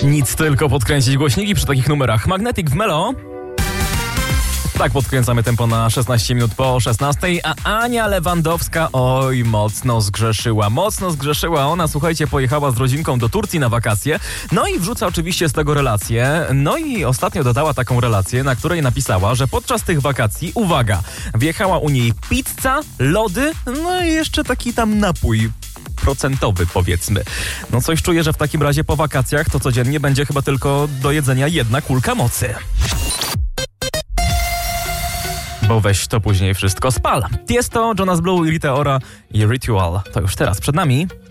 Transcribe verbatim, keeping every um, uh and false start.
Nic, tylko podkręcić głośniki przy takich numerach. Magnetic w Melo. Tak, podkręcamy tempo na szesnaście minut po szesnastej, a Ania Lewandowska, oj, mocno zgrzeszyła, mocno zgrzeszyła. Ona, słuchajcie, pojechała z rodzinką do Turcji na wakacje, no i wrzuca oczywiście z tego relację. No i ostatnio dodała taką relację, na której napisała, że podczas tych wakacji, uwaga, wjechała u niej pizza, lody, no i jeszcze taki tam napój procentowy, powiedzmy. No coś czuję, że w takim razie po wakacjach to codziennie będzie chyba tylko do jedzenia jedna kulka mocy. Bo weź to później wszystko spal. Tiesto, Jonas Blue, Rita Ora i Ritual. To już teraz przed nami